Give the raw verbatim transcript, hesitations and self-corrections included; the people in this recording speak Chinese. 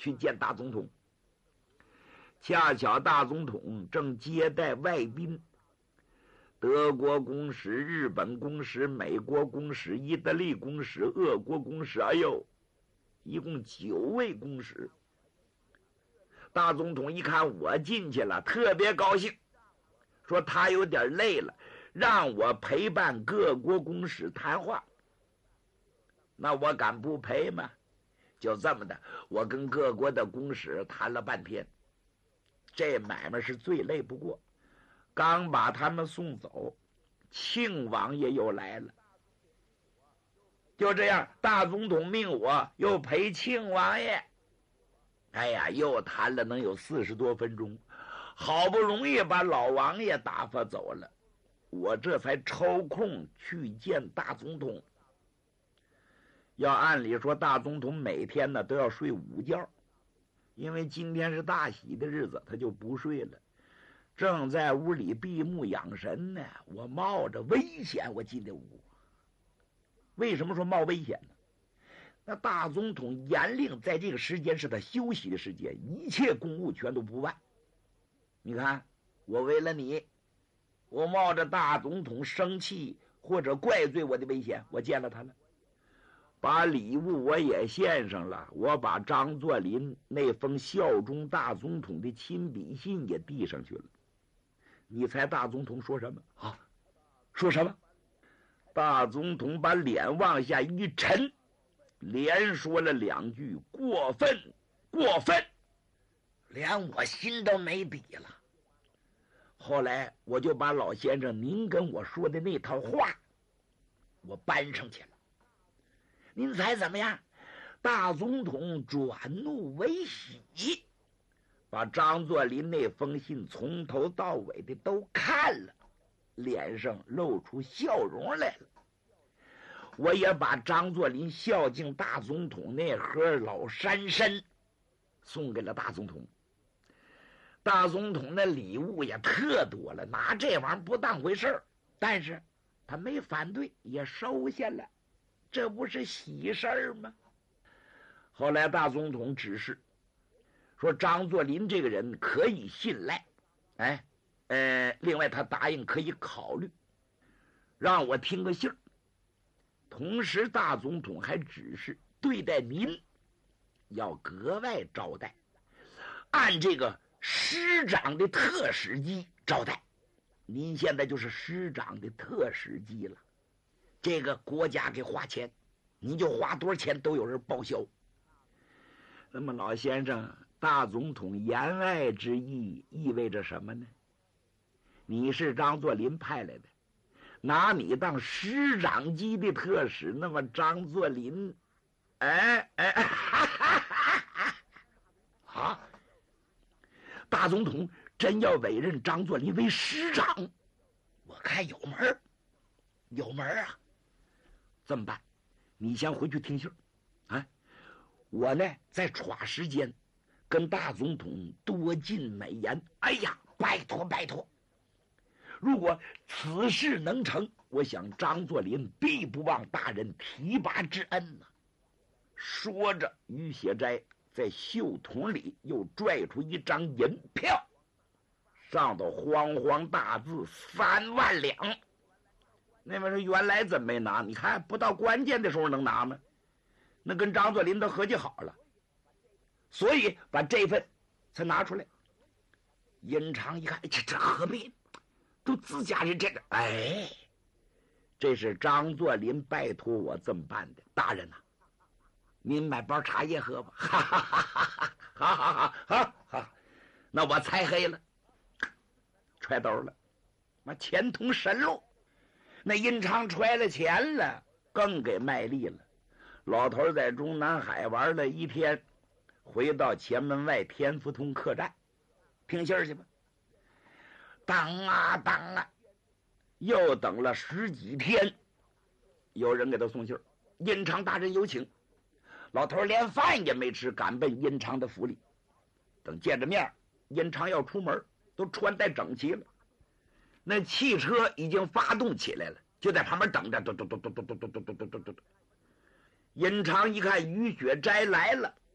去见大总统。恰巧大总统正接待外宾，德国公使、日本公使、美国公使、意大利公使、俄国公使，哎呦，一共九位公使。大总统一看我进去了，特别高兴，说他有点累了，让我陪伴各国公使谈话。那我敢不陪吗？就这么的，我跟各国的公使谈了半天。这买卖是最累不过，刚把他们送走，庆王爷又来了。就这样，大总统命我又陪庆王爷。哎呀，又谈了能有四十多分钟，好不容易把老王爷打发走了，我这才抽空去见大总统。要按理说，大总统每天呢都要睡午觉，因为今天是大喜的日子，他就不睡了，正在屋里闭目养神呢。我冒着危险我进的屋。为什么说冒危险呢？那大总统严令在这个时间是他休息的时间，一切公务全都不办。你看，我为了你，我冒着大总统生气或者怪罪我的危险，我见了他了，把礼物我也献上了，我把张作霖那封效忠大总统的亲笔信也递上去了。你猜大总统说什么啊？说什么？大总统把脸往下一沉，连说了两句过分过分，连我心都没底了。后来我就把老先生您跟我说的那套话我搬上去了。您猜怎么样？大总统转怒为喜，把张作霖那封信从头到尾的都看了，脸上露出笑容来了。我也把张作霖孝敬大总统那盒老山参送给了大总统。大总统那礼物也特多了，拿这玩意儿不当回事儿，但是他没反对，也收下了，这不是喜事儿吗？后来大总统指示说，张作霖这个人可以信赖，哎，呃，另外他答应可以考虑，让我听个信儿。同时大总统还指示对待您要格外招待，按这个师长的特使机招待。您现在就是师长的特使机了，这个国家给花钱，你就花多少钱都有人报销。那么老先生，大总统言外之意意味着什么呢？你是张作霖派来的，拿你当师长机的特使，那么张作霖，哎哎，哈哈哈哈啊！大总统真要委任张作霖为师长，我看有门儿，有门儿啊！这么办？你先回去听信儿，啊，我呢再耍时间，跟大总统多进美言。哎呀，拜托拜托！如果此事能成，我想张作霖必不忘大人提拔之恩呐。说着，于写斋在袖筒里又拽出一张银票，上头慌慌大字三万两。那边说原来怎么没拿？你看不到关键的时候能拿吗？那跟张作霖都合计好了，所以把这份才拿出来。殷常一看，这这何必？都自家人这个，哎，这是张作霖拜托我这么办的。大人呐、啊，您买包茶叶喝吧。哈哈哈哈哈哈哈哈！那我猜黑了，揣兜了，妈钱通神路。那殷常揣了钱了，更给卖力了。老头在中南海玩了一天，回到前门外天福通客栈听信儿去吧。等啊等啊，又等了十几天，有人给他送信儿，殷常大人有请。老头连饭也没吃，赶奔殷常的府里。等见着面，殷常要出门，都穿戴整齐了。那汽车已经发动起来了，就在旁边等着。嘟嘟嘟嘟嘟嘟嘟嘟嘟嘟嘟。殷常一看于雪斋来了，